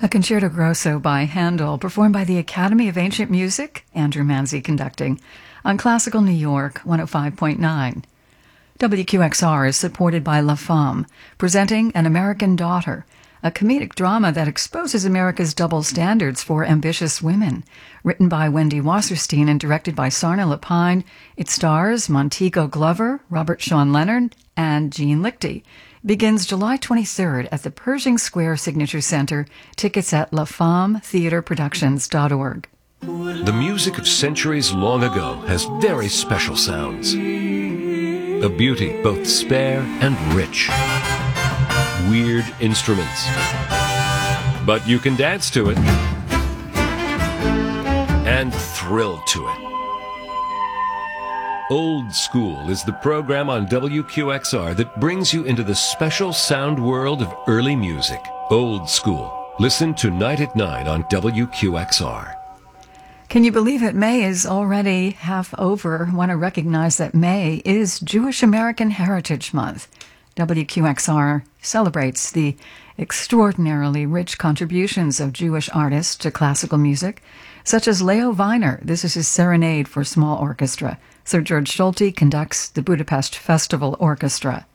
A concerto grosso by Handel, performed by the Academy of Ancient Music, Andrew Manzi conducting, on Classical New York 105.9. WQXR is supported by La Femme, presenting An American Daughter, a comedic drama that exposes America's double standards for ambitious women. Written by Wendy Wasserstein and directed by Sarna Lapine, it stars Montego Glover, Robert Sean Leonard, and Jean Lichty. Begins July 23rd at the Pershing Square Signature Center. Tickets at lafemmetheatreproductions.org. The music of centuries long ago has very special sounds. A beauty both spare and rich. Weird instruments. But you can dance to it. And thrill to it. Old School is the program on WQXR that brings you into the special sound world of early music. Old School. Listen tonight at 9 on WQXR. Can you believe it? May is already half over. I want to recognize that May is Jewish American Heritage Month. WQXR celebrates the extraordinarily rich contributions of Jewish artists to classical music, such as Leo Weiner. This is his Serenade for Small Orchestra. Sir George Solti conducts the Budapest Festival Orchestra.